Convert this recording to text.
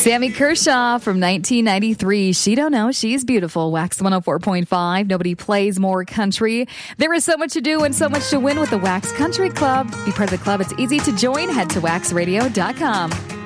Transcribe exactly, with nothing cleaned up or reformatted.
Sammy Kershaw from nineteen ninety-three. She Don't Know She's Beautiful. Wax one oh four point five. Nobody plays more country. There is so much to do and so much to win with the Wax Country Club. Be part of the club. It's easy to join. Head to wax radio dot com.